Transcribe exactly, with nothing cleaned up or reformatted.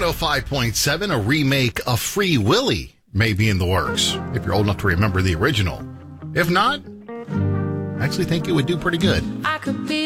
oh five point seven, a remake of Free Willy may be in the works, if you're old enough to remember the original. If not, I actually think it would do pretty good. I could be